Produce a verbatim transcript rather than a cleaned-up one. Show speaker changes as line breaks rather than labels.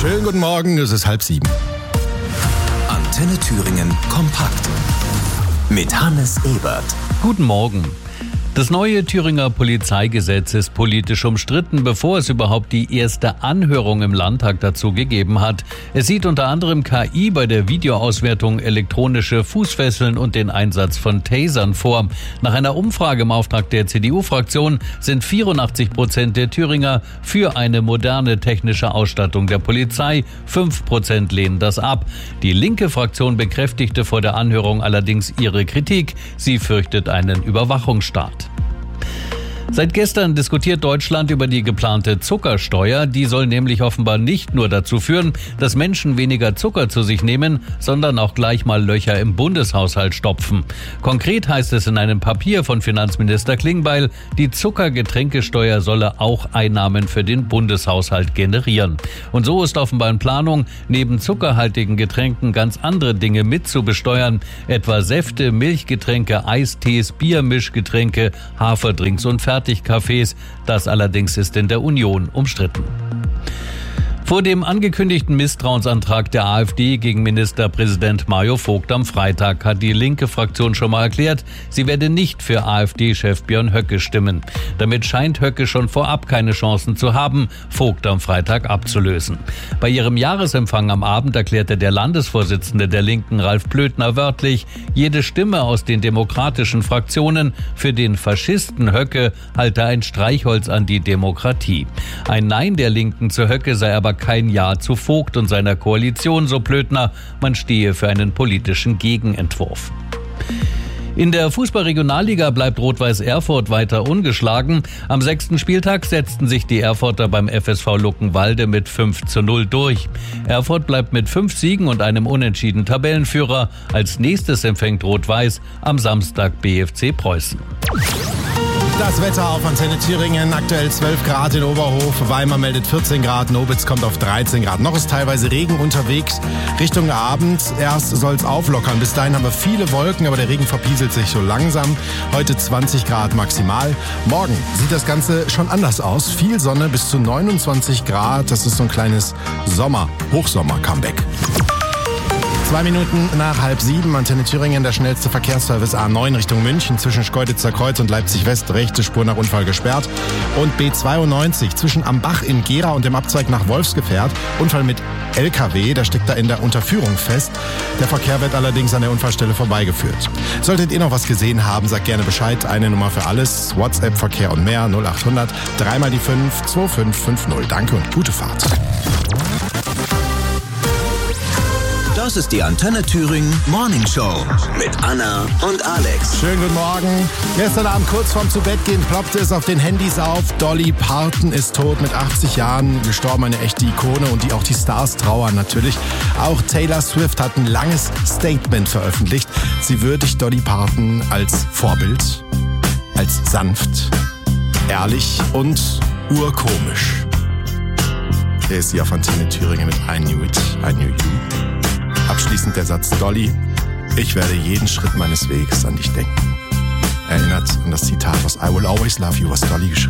Schönen guten Morgen, es ist halb sieben.
Antenne Thüringen kompakt mit Hannes Ebert.
Guten Morgen. Das neue Thüringer Polizeigesetz ist politisch umstritten, bevor es überhaupt die erste Anhörung im Landtag dazu gegeben hat. Es sieht unter anderem K I bei der Videoauswertung, elektronische Fußfesseln und den Einsatz von Tasern vor. Nach einer Umfrage im Auftrag der C D U-Fraktion sind vierundachtzig Prozent der Thüringer für eine moderne technische Ausstattung der Polizei. fünf Prozent lehnen das ab. Die linke Fraktion bekräftigte vor der Anhörung allerdings ihre Kritik. Sie fürchtet einen Überwachungsstaat. Seit gestern diskutiert Deutschland über die geplante Zuckersteuer. Die soll nämlich offenbar nicht nur dazu führen, dass Menschen weniger Zucker zu sich nehmen, sondern auch gleich mal Löcher im Bundeshaushalt stopfen. Konkret heißt es in einem Papier von Finanzminister Klingbeil, die Zuckergetränkesteuer solle auch Einnahmen für den Bundeshaushalt generieren. Und so ist offenbar in Planung, neben zuckerhaltigen Getränken ganz andere Dinge mit zu besteuern, etwa Säfte, Milchgetränke, Eistees, Biermischgetränke, Haferdrinks und Fertigcafés. Das allerdings ist in der Union umstritten. Vor dem angekündigten Misstrauensantrag der AfD gegen Ministerpräsident Mario Vogt am Freitag hat die linke Fraktion schon mal erklärt, sie werde nicht für AfD-Chef Björn Höcke stimmen. Damit scheint Höcke schon vorab keine Chancen zu haben, Vogt am Freitag abzulösen. Bei ihrem Jahresempfang am Abend erklärte der Landesvorsitzende der Linken, Ralf Blödner, wörtlich, jede Stimme aus den demokratischen Fraktionen für den Faschisten Höcke halte ein Streichholz an die Demokratie. Ein Nein der Linken zu Höcke sei aber kein Ja zu Vogt und seiner Koalition, so Blödner, man stehe für einen politischen Gegenentwurf. In der Fußball-Regionalliga bleibt Rot-Weiß Erfurt weiter ungeschlagen. Am sechsten Spieltag setzten sich die Erfurter beim F S V Luckenwalde mit fünf zu null durch. Erfurt bleibt mit fünf Siegen und einem Unentschieden Tabellenführer. Als nächstes empfängt Rot-Weiß am Samstag B F C Preußen.
Das Wetter auf Antenne Thüringen, aktuell zwölf Grad in Oberhof, Weimar meldet vierzehn Grad, Nobitz kommt auf dreizehn Grad. Noch ist teilweise Regen unterwegs, Richtung Abend, erst soll es auflockern. Bis dahin haben wir viele Wolken, aber der Regen verpieselt sich so langsam. Heute zwanzig Grad maximal. Morgen sieht das Ganze schon anders aus, viel Sonne bis zu neunundzwanzig Grad, das ist so ein kleines Sommer, Hochsommer-Comeback. Zwei Minuten nach halb sieben, Antenne Thüringen, der schnellste Verkehrsservice A neun Richtung München, zwischen Schkeuditzer Kreuz und Leipzig West, rechte Spur nach Unfall gesperrt. Und B zweiundneunzig zwischen Ambach in Gera und dem Abzweig nach Wolfsgefährt, Unfall mit L K W, der steckt da in der Unterführung fest. Der Verkehr wird allerdings an der Unfallstelle vorbeigeführt. Solltet ihr noch was gesehen haben, sagt gerne Bescheid, eine Nummer für alles, WhatsApp, Verkehr und mehr, null acht hundert, dreimal die fünf, zwei fünf fünf null. Danke und gute Fahrt.
Das ist die Antenne Thüringen Morning Show mit Anna und Alex.
Schönen guten Morgen. Gestern Abend kurz vorm Zubettgehen ploppte es auf den Handys auf. Dolly Parton ist tot, mit achtzig Jahren gestorben, eine echte Ikone und die auch die Stars trauern natürlich. Auch Taylor Swift hat ein langes Statement veröffentlicht. Sie würdigt Dolly Parton als Vorbild, als sanft, ehrlich und urkomisch. Hier ist sie auf Antenne Thüringen mit I Knew It, I Knew You. Abschließend der Satz, Dolly, ich werde jeden Schritt meines Weges an dich denken. Erinnert an das Zitat aus I Will Always Love You, was Dolly geschrieben hat.